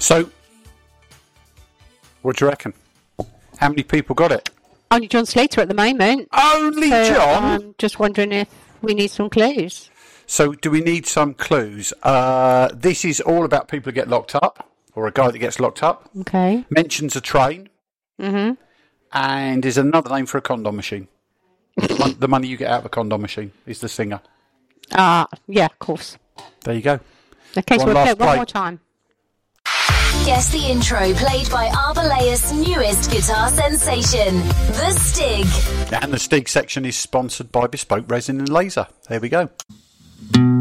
So, what do you reckon? How many people got it? Only John Slater at the moment. Only John? I'm just wondering if we need some clues. So, do we need some clues? This is all about people who get locked up, or a guy that gets locked up. Okay. Mentions a train. Mm-hmm. And is another name for a condom machine. The money you get out of a condom machine is the singer. Yeah, of course. There you go. Okay, so we'll play it one more time. Guess the intro played by Arbalea's newest guitar sensation, The Stig. And the Stig section is sponsored by Bespoke Resin and Laser. There we go.